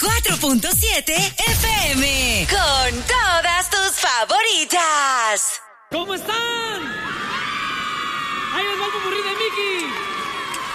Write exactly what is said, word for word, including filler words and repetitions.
cuatro punto siete F M. Con todas tus favoritas. ¿Cómo están? Ahí les va el popurrí de Mickey.